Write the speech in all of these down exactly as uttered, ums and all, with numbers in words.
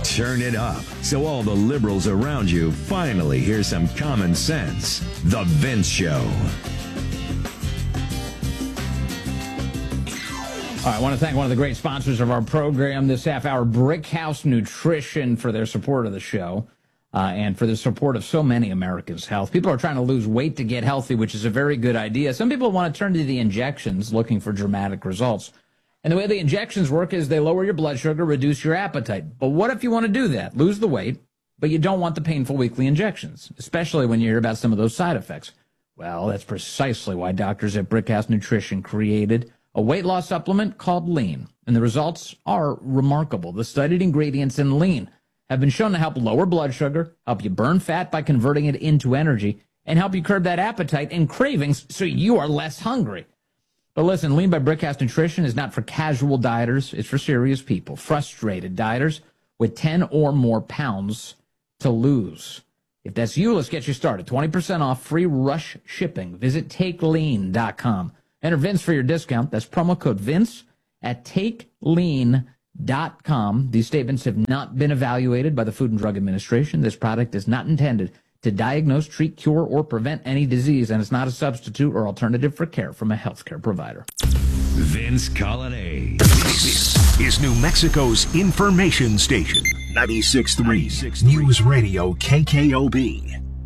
Turn it up so all the liberals around you finally hear some common sense. The Vince Show. All right, I want to thank one of the great sponsors of our program this half hour, Brickhouse Nutrition, for their support of the show uh, and for the support of so many Americans' health. People are trying to lose weight to get healthy, which is a very good idea. Some people want to turn to the injections looking for dramatic results. And the way the injections work is they lower your blood sugar, reduce your appetite. But what if you want to do that, lose the weight, but you don't want the painful weekly injections, especially when you hear about some of those side effects? Well, that's precisely why doctors at Brickhouse Nutrition created a weight loss supplement called Lean, and the results are remarkable. The studied ingredients in Lean have been shown to help lower blood sugar, help you burn fat by converting it into energy, and help you curb that appetite and cravings so you are less hungry. But listen, Lean by Brickhouse Nutrition is not for casual dieters. It's for serious people, frustrated dieters with ten or more pounds to lose. If that's you, let's get you started. twenty percent off, free rush shipping. Visit take lean dot com. Enter Vince for your discount. That's promo code Vince at take lean dot com. These statements have not been evaluated by the Food and Drug Administration. This product is not intended to diagnose, treat, cure, or prevent any disease, and it's not a substitute or alternative for care from a healthcare provider. Vince Colonnade. This is New Mexico's information station. ninety-six point three News Radio K K O B.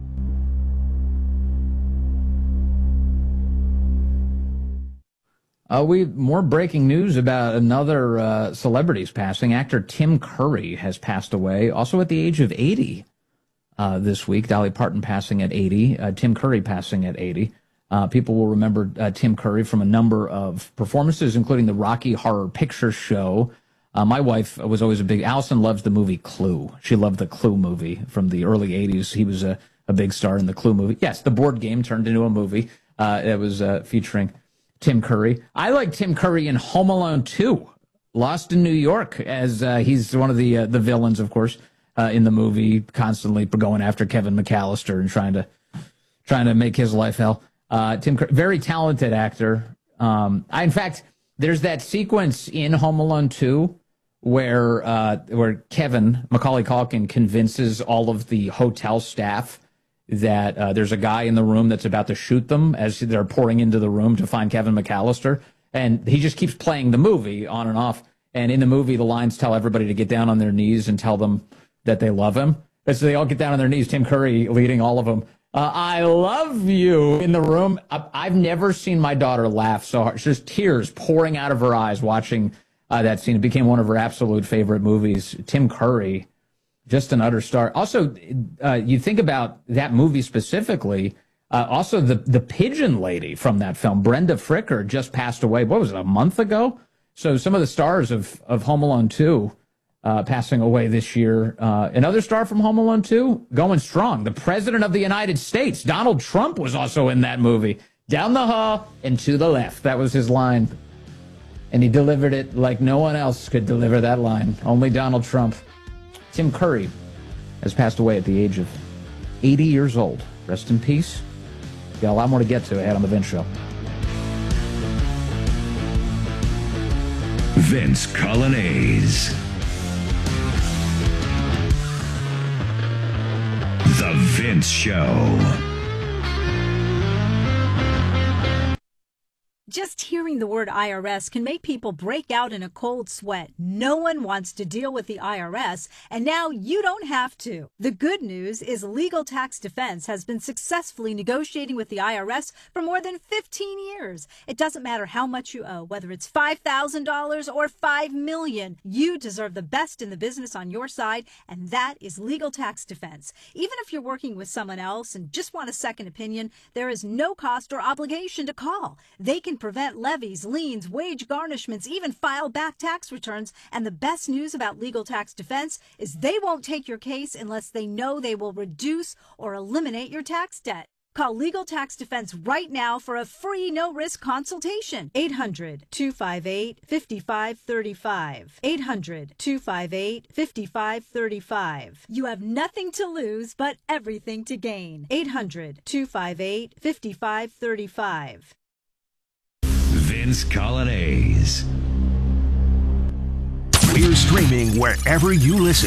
Uh, we more breaking news about another uh, celebrity's passing. Actor Tim Curry has passed away, also at the age of eighty uh, this week. Dolly Parton passing at eighty. Uh, Tim Curry passing at eighty. Uh, people will remember uh, Tim Curry from a number of performances, including the Rocky Horror Picture Show. Uh, my wife was always a big... Allison loves the movie Clue. She loved the Clue movie from the early eighties. He was a, a big star in the Clue movie. Yes, the board game turned into a movie. Uh, it was uh, featuring Tim Curry. I like Tim Curry in Home Alone two, Lost in New York, as uh, he's one of the uh, the villains, of course, uh, in the movie, constantly going after Kevin McAllister and trying to trying to make his life hell. Uh, Tim Curry, very talented actor. Um, I, in fact, there's that sequence in Home Alone two where uh, where Kevin Macaulay Culkin convinces all of the hotel staff that uh, there's a guy in the room that's about to shoot them as they're pouring into the room to find Kevin McAllister. And he just keeps playing the movie on and off. And in the movie, the lines tell everybody to get down on their knees and tell them that they love him. And so they all get down on their knees, Tim Curry leading all of them. Uh, I love you in the room. I- I've never seen my daughter laugh so hard. It's just tears pouring out of her eyes watching uh, that scene. It became one of her absolute favorite movies. Tim Curry, just an utter star. Also, uh, you think about that movie specifically. Uh, also, the the pigeon lady from that film, Brenda Fricker, just passed away. What was it, a month ago? So some of the stars of, of Home Alone two uh, passing away this year. Uh, another star from Home Alone two, going strong. The President of the United States, Donald Trump, was also in that movie. Down the hall and to the left. That was his line. And he delivered it like no one else could deliver that line. Only Donald Trump. Tim Curry has passed away at the age of eighty years old. Rest in peace. Got a lot more to get to ahead on the Vince Show. Vince Colonnades. The Vince Show. Just hearing the word I R S can make people break out in a cold sweat. No one wants to deal with the I R S, and now you don't have to. The good news is Legal Tax Defense has been successfully negotiating with the I R S for more than fifteen years. It doesn't matter how much you owe, whether it's five thousand dollars or five million dollars. You deserve the best in the business on your side, and that is Legal Tax Defense. Even if you're working with someone else and just want a second opinion, there is no cost or obligation to call. They can prevent levies, liens, wage garnishments, even file back tax returns. And the best news about Legal Tax Defense is they won't take your case unless they know they will reduce or eliminate your tax debt. Call Legal Tax Defense right now for a free no-risk consultation. eight hundred, two five eight, five five three five. eight hundred, two five eight, five five three five. You have nothing to lose but everything to gain. eight hundred, two five eight, five five three five. Vince Colonnades. We're streaming wherever you listen.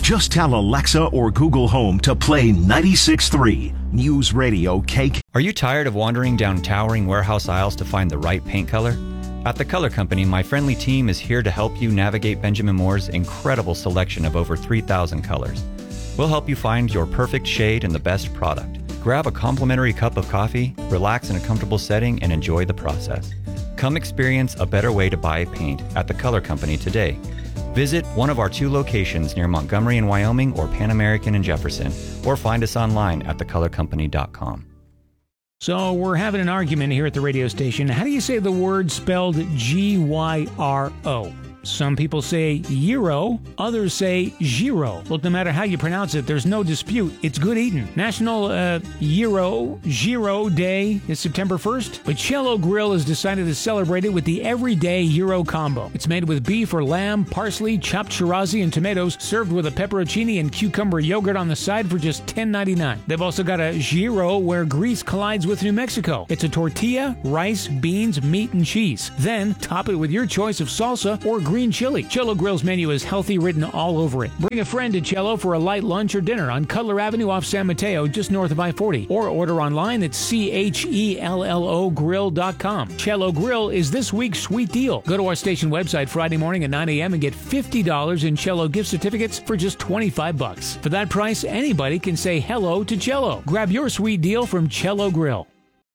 Just tell Alexa or Google Home to play ninety-six point three News Radio K K O B. Are you tired of wandering down towering warehouse aisles to find the right paint color? At The Color Company, my friendly team is here to help you navigate Benjamin Moore's incredible selection of over three thousand colors. We'll help you find your perfect shade and the best product. Grab a complimentary cup of coffee, relax in a comfortable setting, and enjoy the process. Come experience a better way to buy paint at The Color Company today. Visit one of our two locations near Montgomery in Wyoming or Pan American in Jefferson, or find us online at the color company dot com. So we're having an argument here at the radio station. How do you say the word spelled G Y R O? Some people say gyro, others say gyro. Look, no matter how you pronounce it, there's no dispute. It's good eating. National uh, Gyro, Gyro Day is September first, but Cello Grill has decided to celebrate it with the Everyday Gyro Combo. It's made with beef or lamb, parsley, chopped chirazi, and tomatoes, served with a pepperoncini and cucumber yogurt on the side for just ten ninety-nine. They've also got a gyro where grease collides with New Mexico. It's a tortilla, rice, beans, meat, and cheese. Then top it with your choice of salsa or green chili. Cello Grill's menu is healthy written all over it. Bring a friend to Cello for a light lunch or dinner on Cutler Avenue off San Mateo, just north of I forty. Or order online at C H E L L O grill dot com. Cello Grill is this week's sweet deal. Go to our station website Friday morning at nine a.m. and get fifty dollars in Cello gift certificates for just twenty-five bucks. For that price, anybody can say hello to Cello. Grab your sweet deal from Cello Grill.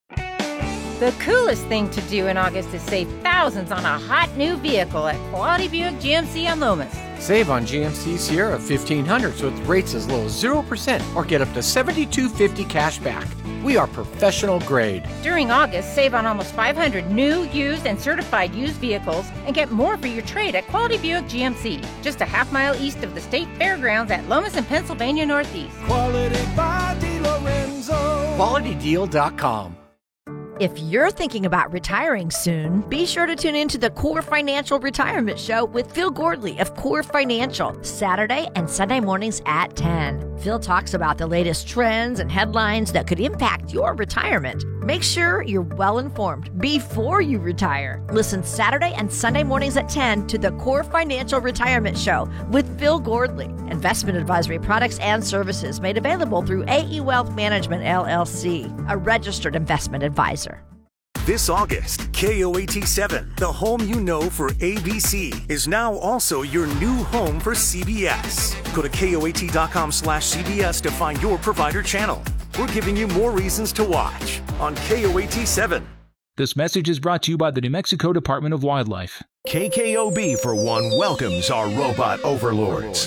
The coolest thing to do in August is save thousands on a hot new vehicle at Quality Buick G M C on Loomis. Save on G M C Sierra fifteen hundreds with rates as low as zero percent or get up to seventy-two fifty cash back. We are professional grade. During August, save on almost five hundred new, used, and certified used vehicles and get more for your trade at Quality Buick G M C, just a half mile east of the state fairgrounds at Lomas and Pennsylvania Northeast. Quality by DeLorenzo. quality deal dot com. If you're thinking about retiring soon, be sure to tune in to the Core Financial Retirement Show with Phil Gordley of Core Financial, Saturday and Sunday mornings at ten. Phil talks about the latest trends and headlines that could impact your retirement. Make sure you're well informed before you retire. Listen Saturday and Sunday mornings at ten to the Core Financial Retirement Show with Phil Gordley. Investment advisory products and services made available through A E Wealth Management, L L C, a registered investment advisor. This August, K O A T seven, the home you know for A B C, is now also your new home for C B S. Go to K O A T dot com slash C B S to find your provider channel. We're giving you more reasons to watch on K O A T seven. This message is brought to you by the New Mexico Department of Wildlife. K K O B, for one, welcomes our robot overlords.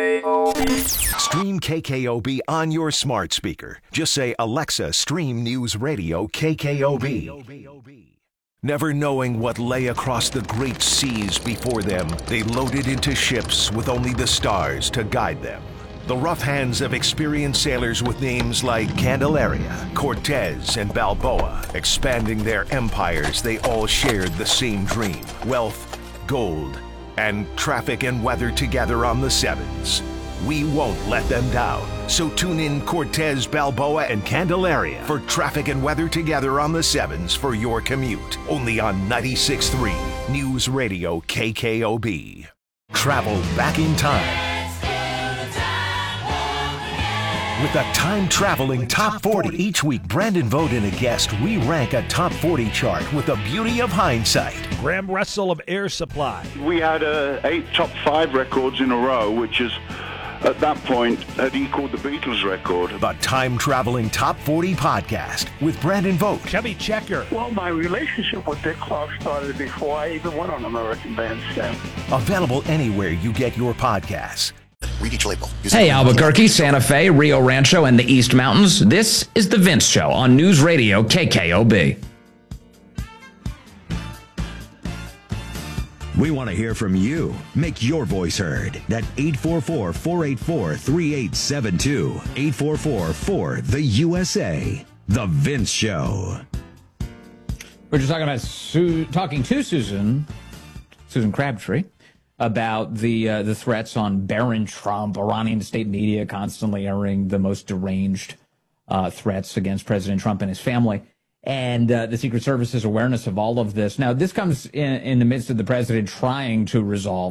Stream K K O B on your smart speaker. Just say, Alexa, stream News Radio K K O B. Never knowing what lay across the great seas before them, they loaded into ships with only the stars to guide them. The rough hands of experienced sailors with names like Candelaria, Cortez, and Balboa. Expanding their empires, they all shared the same dream: wealth, gold, and traffic and weather together on the Sevens. We won't let them down. So tune in Cortez, Balboa, and Candelaria for traffic and weather together on the Sevens for your commute. Only on ninety-six point three News Radio K K O B. Travel back in time with a time-traveling Top forty. Each week, Brandon Vogt and a guest, we rank a Top forty chart with the beauty of hindsight. Graham Russell of Air Supply. We had uh, eight top five records in a row, which is, at that point, had equaled the Beatles record. The time-traveling Top forty podcast with Brandon Vogt. Chubby Checker. Well, my relationship with Dick Clark started before I even went on American Bandstand. Available anywhere you get your podcasts. Read each label. Hey, Albuquerque, Santa Fe, Rio Rancho, and the East Mountains. This is The Vince Show on News Radio K K O B. We want to hear from you. Make your voice heard at eight four four, four eight four, three eight seven two. eight four four, four, the U S A. The Vince Show. We're just talking about Su- talking to Susan, Susan Crabtree, about the uh, the threats on Barron Trump. Iranian state media constantly airing the most deranged uh, threats against President Trump and his family, and uh, the Secret Service's awareness of all of this. Now, this comes in, in the midst of the president trying to resolve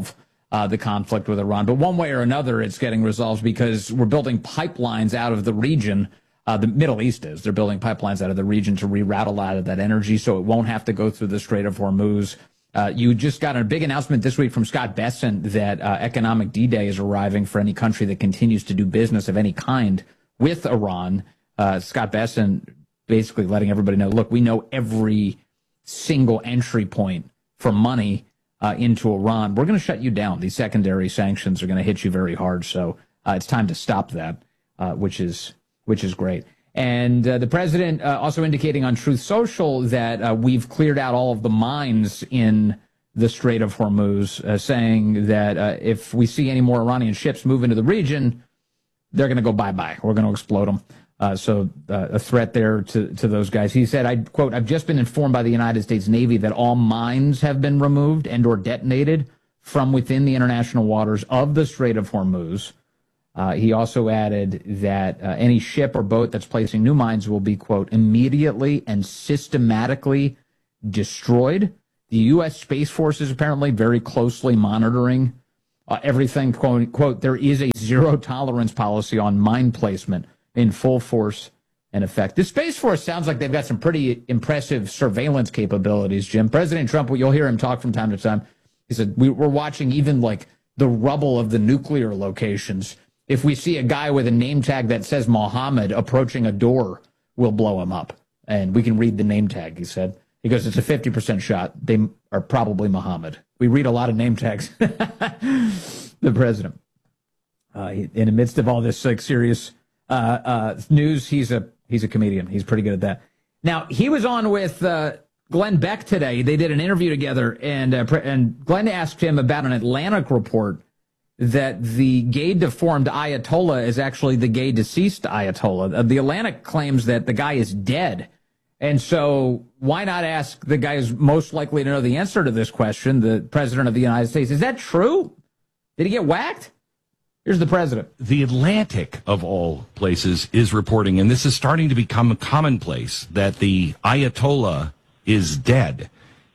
uh, the conflict with Iran. But one way or another, it's getting resolved because we're building pipelines out of the region. Uh, the Middle East is. They're building pipelines out of the region to reroute a lot of that energy so it won't have to go through the Strait of Hormuz. Uh, you just got a big announcement this week from Scott Bessent that uh, economic D-Day is arriving for any country that continues to do business of any kind with Iran. Uh, Scott Bessent basically letting everybody know, look, we know every single entry point for money uh, into Iran. We're going to shut you down. These secondary sanctions are going to hit you very hard. So uh, it's time to stop that, uh, which is which is great. And uh, the president uh, also indicating on Truth Social that uh, we've cleared out all of the mines in the Strait of Hormuz, uh, saying that uh, if we see any more Iranian ships move into the region, they're going to go bye-bye. We're going to explode them. Uh, so uh, a threat there to, to those guys. He said, I quote, I've just been informed by the United States Navy that all mines have been removed and or detonated from within the international waters of the Strait of Hormuz. Uh, he also added that uh, any ship or boat that's placing new mines will be, quote, immediately and systematically destroyed. The U S. Space Force is apparently very closely monitoring uh, everything, quote, quote, there is a zero tolerance policy on mine placement in full force and effect. The Space Force sounds like they've got some pretty impressive surveillance capabilities, Jim. President Trump, you'll hear him talk from time to time. He said, we, we're watching even like the rubble of the nuclear locations. If we see a guy with a name tag that says Mohammed approaching a door, we'll blow him up. And we can read the name tag, he said. He goes, it's a fifty percent shot. They are probably Mohammed. We read a lot of name tags. The president. Uh, he, in the midst of all this like serious uh, uh, news, he's a he's a comedian. He's pretty good at that. Now, he was on with uh, Glenn Beck today. They did an interview together, and uh, and Glenn asked him about an Atlantic report that the gay deformed Ayatollah is actually the gay deceased Ayatollah. Uh, the Atlantic claims that the guy is dead. And so why not ask the guy who's most likely to know the answer to this question, the president of the United States? Is that true? Did he get whacked? Here's the president. The Atlantic, of all places, is reporting, and this is starting to become commonplace, that the Ayatollah is dead.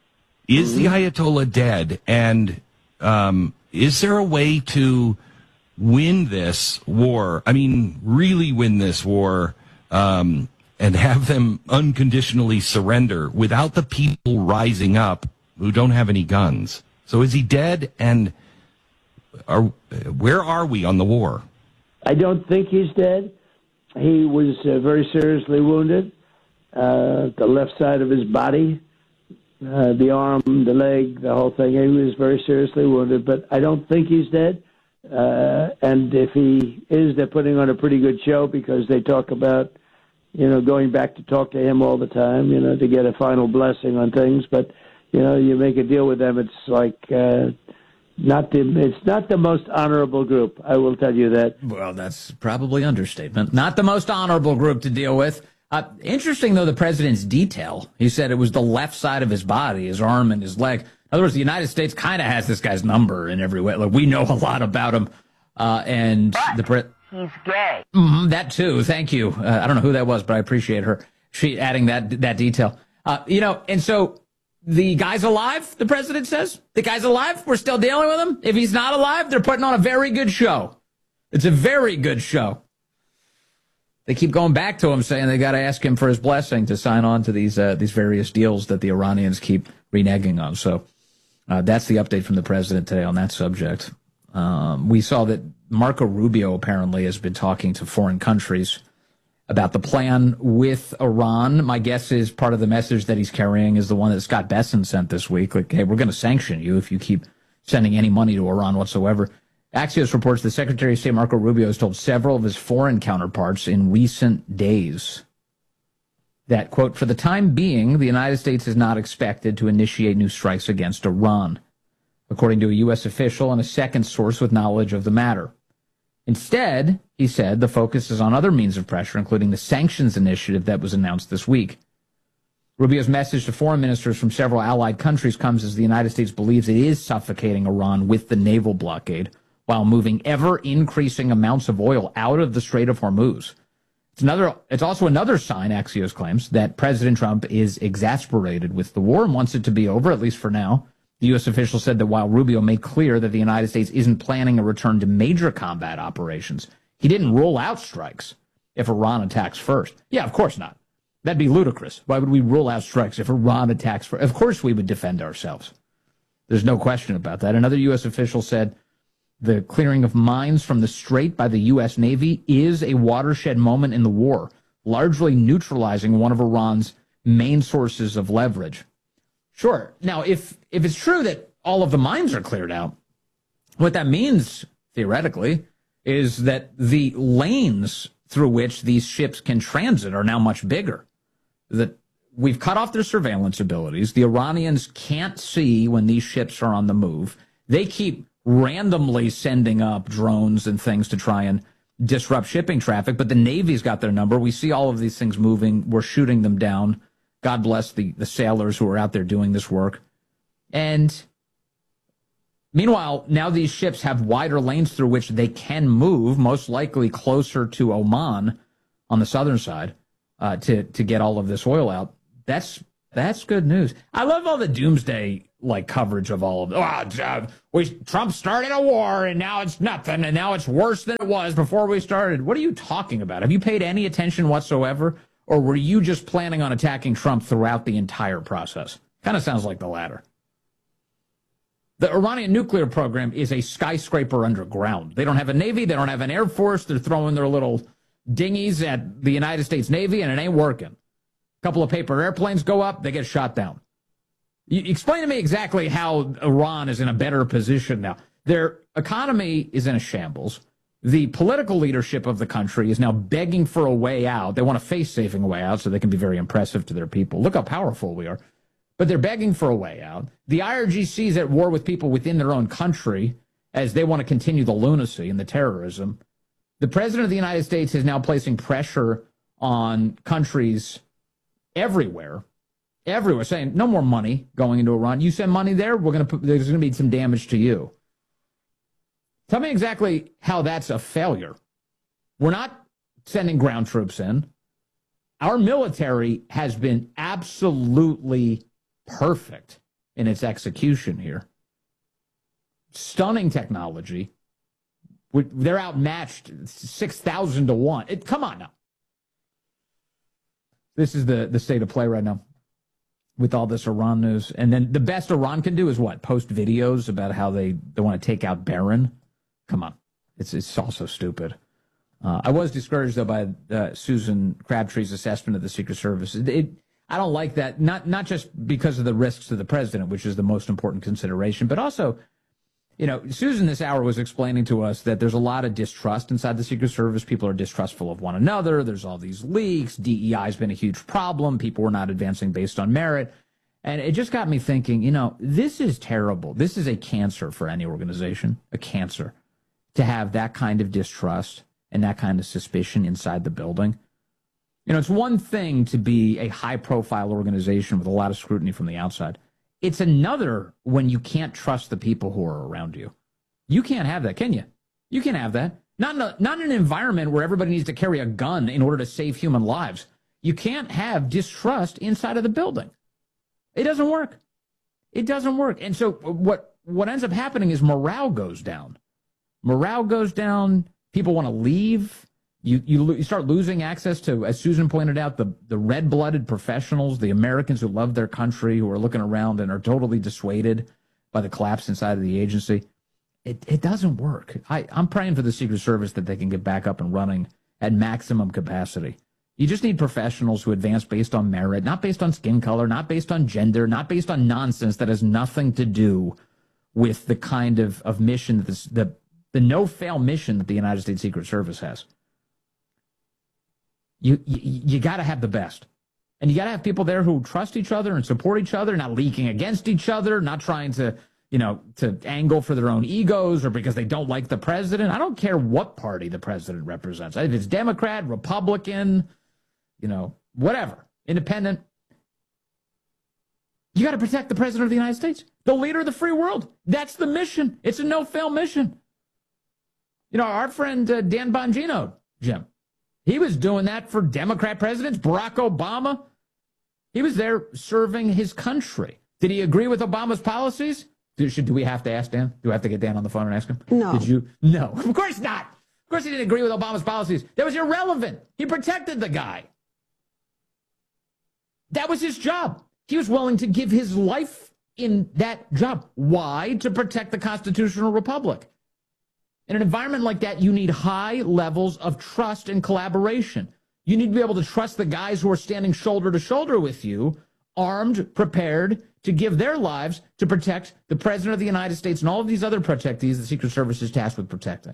Is the Ayatollah dead? And um, is there a way to win this war? I mean, really win this war um, and have them unconditionally surrender without the people rising up who don't have any guns. So is he dead? And are, where are we on the war? I don't think he's dead. He was uh, very seriously wounded. Uh, the left side of his body, uh, the arm, the leg, the whole thing. He was very seriously wounded, but I don't think he's dead. Uh, and if he is, they're putting on a pretty good show because they talk about, you know, going back to talk to him all the time, you know, to get a final blessing on things. But, you know, you make a deal with them, it's like uh, not the it's not the most honorable group, I will tell you that. Well, that's probably understatement. Not the most honorable group to deal with. Uh, interesting, though, the president's detail. He said it was the left side of his body, his arm and his leg. In other words, the United States kind of has this guy's number in every way. Like, we know a lot about him. Uh, and but the pre- he's gay. Mm-hmm, that, too. Thank you. Uh, I don't know who that was, but I appreciate her she adding that that detail. Uh, you know, and so the guy's alive, the president says. The guy's alive. We're still dealing with him. If he's not alive, they're putting on a very good show. It's a very good show. They keep going back to him, saying they got to ask him for his blessing to sign on to these uh, these various deals that the Iranians keep reneging on. So uh, that's the update from the president today on that subject. Um, we saw that Marco Rubio apparently has been talking to foreign countries about the plan with Iran. My guess is part of the message that he's carrying is the one that Scott Bessent sent this week. Like, hey, we're going to sanction you if you keep sending any money to Iran whatsoever. Axios reports the Secretary of State Marco Rubio has told several of his foreign counterparts in recent days that, quote, for the time being, the United States is not expected to initiate new strikes against Iran, according to a U S official and a second source with knowledge of the matter. Instead, he said, the focus is on other means of pressure, including the sanctions initiative that was announced this week. Rubio's message to foreign ministers from several allied countries comes as the United States believes it is suffocating Iran with the naval blockade, while moving ever-increasing amounts of oil out of the Strait of Hormuz. It's another. It's also another sign, Axios claims, that President Trump is exasperated with the war and wants it to be over, at least for now. The U S official said that while Rubio made clear that the United States isn't planning a return to major combat operations, he didn't rule out strikes if Iran attacks first. Yeah, of course not. That'd be ludicrous. Why would we rule out strikes if Iran attacks first? Of course we would defend ourselves. There's no question about that. Another U S official said the clearing of mines from the Strait by the U S Navy is a watershed moment in the war, largely neutralizing one of Iran's main sources of leverage. Sure. Now, if if it's true that all of the mines are cleared out, what that means, theoretically, is that the lanes through which these ships can transit are now much bigger. That we've cut off their surveillance abilities. The Iranians can't see when these ships are on the move. They keep randomly sending up drones and things to try and disrupt shipping traffic, but the Navy's got their number. We see all of these things moving. We're shooting them down. God bless the, the sailors who are out there doing this work. And meanwhile, now these ships have wider lanes through which they can move, most likely closer to Oman on the southern side, uh, to, to get all of this oil out. That's that's good news. I love all the doomsday like coverage of all of it. Oh, uh, we, Trump started a war, and now it's nothing, and now it's worse than it was before we started. What are you talking about? Have you paid any attention whatsoever? Or were you just planning on attacking Trump throughout the entire process? Kind of sounds like the latter. The Iranian nuclear program is a skyscraper underground. They don't have a Navy. They don't have an Air Force. They're throwing their little dinghies at the United States Navy, and it ain't working. A couple of paper airplanes go up. They get shot down. You, explain to me exactly how Iran is in a better position now. Their economy is in a shambles. The political leadership of the country is now begging for a way out. They want a face-saving way out so they can be very impressive to their people. Look how powerful we are. But they're begging for a way out. The I R G C is at war with people within their own country as they want to continue the lunacy and the terrorism. The president of the United States is now placing pressure on countries everywhere, everywhere, saying no more money going into Iran. You send money there, we're going to put, there's going to be some damage to you. Tell me exactly how that's a failure. We're not sending ground troops in. Our military has been absolutely perfect in its execution here. Stunning technology. They're outmatched six thousand to one. It, come on now. This is the, the state of play right now with all this Iran news. And then the best Iran can do is what? Post videos about how they, they want to take out Barron. Come on. It's it's also stupid. Uh, I was discouraged, though, by uh, Susan Crabtree's assessment of the Secret Service. It, it, I don't like that, not not just because of the risks to the president, which is the most important consideration, but also, you know, Susan this hour was explaining to us that there's a lot of distrust inside the Secret Service. People are distrustful of one another. There's all these leaks. D E I has been a huge problem. People were not advancing based on merit. And it just got me thinking, you know, this is terrible. This is a cancer for any organization, a cancer. To have that kind of distrust and that kind of suspicion inside the building. You know, it's one thing to be a high-profile organization with a lot of scrutiny from the outside. It's another when you can't trust the people who are around you. You can't have that, can you? You can't have that. Not in, a, not in an environment where everybody needs to carry a gun in order to save human lives. You can't have distrust inside of the building. It doesn't work. It doesn't work. And so what, what ends up happening is morale goes down. Morale goes down. People want to leave. You, you you start losing access to, as Susan pointed out, the, the red-blooded professionals, the Americans who love their country, who are looking around and are totally dissuaded by the collapse inside of the agency. It it doesn't work. I, I'm praying for the Secret Service that they can get back up and running at maximum capacity. You just need professionals who advance based on merit, not based on skin color, not based on gender, not based on nonsense that has nothing to do with the kind of, of mission that this, the The no-fail mission that the United States Secret Service has. You you, you got to have the best. And you got to have people there who trust each other and support each other, not leaking against each other, not trying to, you know, to angle for their own egos or because they don't like the president. I don't care what party the president represents. If it's Democrat, Republican, you know, whatever, independent. You got to protect the president of the United States, the leader of the free world. That's the mission. It's a no-fail mission. You know, our friend uh, Dan Bongino, Jim, he was doing that for Democrat presidents, Barack Obama. He was there serving his country. Did he agree with Obama's policies? Do, should, do we have to ask Dan? Do we have to get Dan on the phone and ask him? No. Did you? No. Of course not. Of course he didn't agree with Obama's policies. That was irrelevant. He protected the guy. That was his job. He was willing to give his life in that job. Why? To protect the constitutional republic. In an environment like that, you need high levels of trust and collaboration. You need to be able to trust the guys who are standing shoulder to shoulder with you, armed, prepared to give their lives to protect the President of the United States and all of these other protectees the Secret Service is tasked with protecting.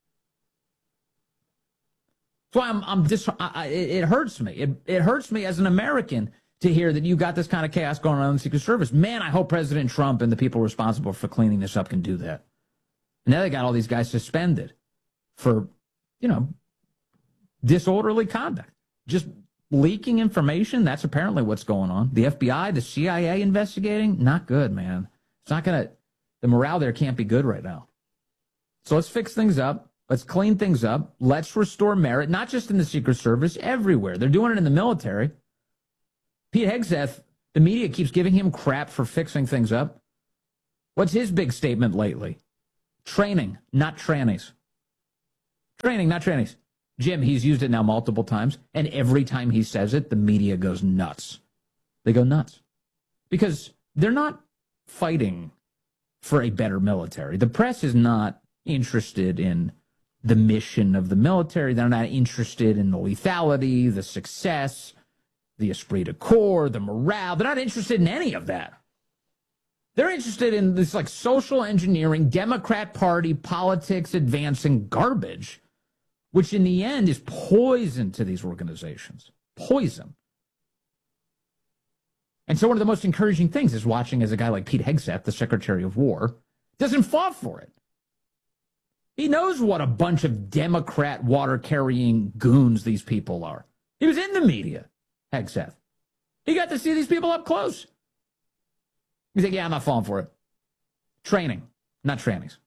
That's why I'm, I'm dis- I, I, it hurts me. It, it hurts me as an American to hear that you got this kind of chaos going on in the Secret Service. Man, I hope President Trump and the people responsible for cleaning this up can do that. Now they got all these guys suspended for, you know, disorderly conduct. Just leaking information. That's apparently what's going on. The F B I, the C I A investigating. Not good, man. It's not going to, the morale there can't be good right now. So let's fix things up. Let's clean things up. Let's restore merit, not just in the Secret Service, everywhere. They're doing it in the military. Pete Hegseth, the media keeps giving him crap for fixing things up. What's his big statement lately? Training, not trannies. Training, not trannies. Jim, he's used it now multiple times, and every time he says it, the media goes nuts. They go nuts. Because they're not fighting for a better military. The press is not interested in the mission of the military. They're not interested in the lethality, the success, the esprit de corps, the morale. They're not interested in any of that. They're interested in this like social engineering, Democrat Party politics advancing garbage, which in the end is poison to these organizations. Poison. And so one of the most encouraging things is watching as a guy like Pete Hegseth, the Secretary of War, doesn't fall for it. He knows what a bunch of Democrat water-carrying goons these people are. He was in the media, Hegseth. He got to see these people up close. He's like, yeah, I'm not falling for it. Training, not trannies.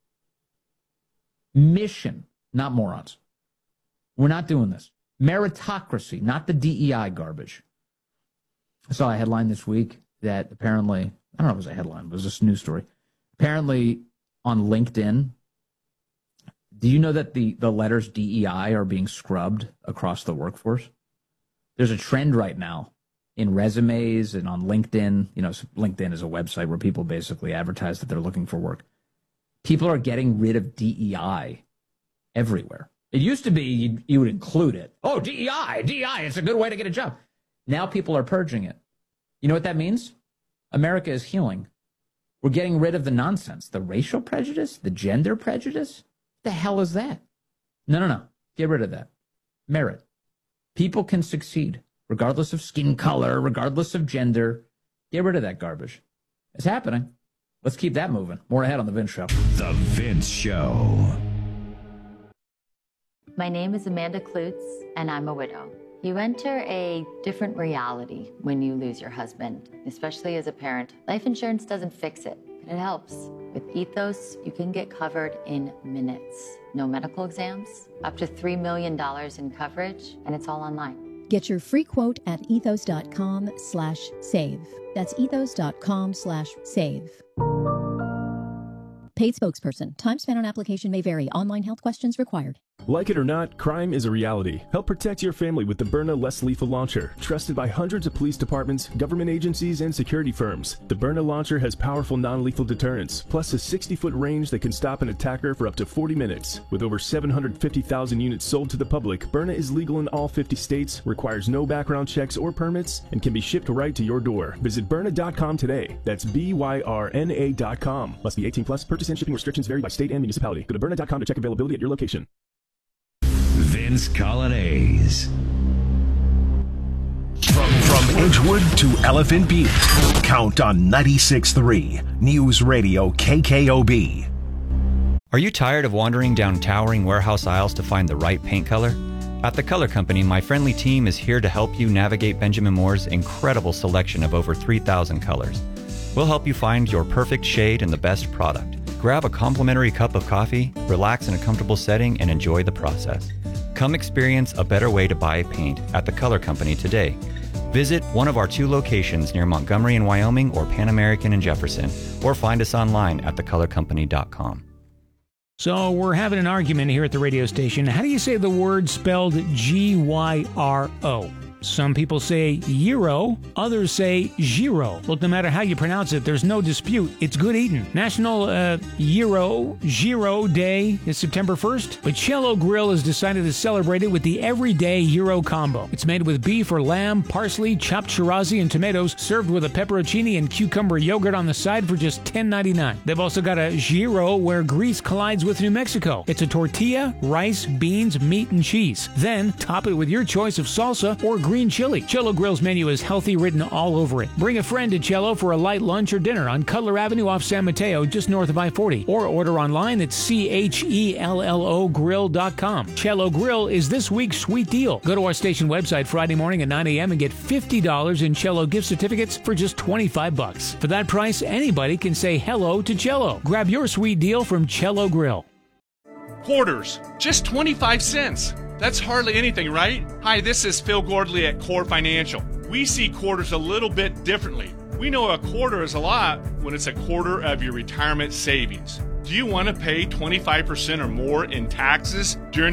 Mission, not morons. We're not doing this. Meritocracy, not the D E I garbage. I saw a headline this week that apparently, I don't know if it was a headline, but it was a news story. Apparently on LinkedIn, do you know that the, the letters D E I are being scrubbed across the workforce? There's a trend right now in resumes and on LinkedIn. You know, LinkedIn is a website where people basically advertise that they're looking for work. People are getting rid of D E I everywhere. It used to be you, you would include it. Oh, D E I, D E I, it's a good way to get a job. Now people are purging it. You know what that means? America is healing. We're getting rid of the nonsense, the racial prejudice, the gender prejudice. What the hell is that? No, no, no. Get rid of that. Merit. People can succeed, regardless of skin color, regardless of gender. Get rid of that garbage. It's happening. Let's keep that moving. More ahead on The Vince Show. The Vince Show. My name is Amanda Klutz, and I'm a widow. You enter a different reality when you lose your husband, especially as a parent. Life insurance doesn't fix it, but it helps. With Ethos, you can get covered in minutes. No medical exams, up to three million dollars in coverage, and it's all online. Get your free quote at ethos.com slash save. That's ethos.com slash save. Paid spokesperson. Time spent on application may vary. Online health questions required. Like it or not, crime is a reality. Help protect your family with the Byrna Less Lethal Launcher, trusted by hundreds of police departments, government agencies, and security firms. The Byrna launcher has powerful non-lethal deterrence, plus a sixty-foot range that can stop an attacker for up to forty minutes. With over seven hundred fifty thousand units sold to the public, Byrna is legal in all fifty states, requires no background checks or permits, and can be shipped right to your door. Visit Byrna dot com today. That's B Y R N A dot com. Must be eighteen plus. Purchase and shipping restrictions vary by state and municipality. Go to Byrna dot com to check availability at your location. Vince Colonnese. From, from Edgewood to Elephant Butte, count on ninety-six point three News Radio K K O B. Are you tired of wandering down towering warehouse aisles to find the right paint color? At The Color Company, my friendly team is here to help you navigate Benjamin Moore's incredible selection of over three thousand colors. We'll help you find your perfect shade and the best product. Grab a complimentary cup of coffee, relax in a comfortable setting, and enjoy the process. Come experience a better way to buy paint at The Color Company today. Visit one of our two locations near Montgomery in Wyoming or Pan American in Jefferson, or find us online at the color company dot com. So we're having an argument here at the radio station. How do you say the word spelled G Y R O? Some people say gyro, others say gyro. Look, no matter how you pronounce it, there's no dispute. It's good eating. National uh, Gyro, Gyro Day is September first, but Cello Grill has decided to celebrate it with the Everyday Gyro Combo. It's made with beef or lamb, parsley, chopped chirazi, and tomatoes, served with a pepperoncini and cucumber yogurt on the side for just ten ninety-nine. They've also got a gyro where Greece collides with New Mexico. It's a tortilla, rice, beans, meat, and cheese. Then top it with your choice of salsa or green chili. Cello Grill's menu is healthy written all over it. Bring a friend to Cello for a light lunch or dinner on Cutler Avenue off San Mateo, just north of I forty. Or order online at C H E L L O grill dot com. Cello Grill is this week's sweet deal. Go to our station website Friday morning at nine a.m. and get fifty dollars in Cello gift certificates for just twenty-five bucks. For that price, anybody can say hello to Cello. Grab your sweet deal from Cello Grill. Quarters, just twenty-five cents. That's hardly anything, right? Hi, this is Phil Gordley at Core Financial. We see quarters a little bit differently. We know a quarter is a lot when it's a quarter of your retirement savings. Do you want to pay twenty-five percent or more in taxes during